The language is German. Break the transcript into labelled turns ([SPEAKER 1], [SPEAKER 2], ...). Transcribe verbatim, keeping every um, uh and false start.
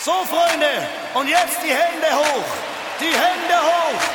[SPEAKER 1] So, Freunde, und jetzt die Hände hoch. Die Hände hoch.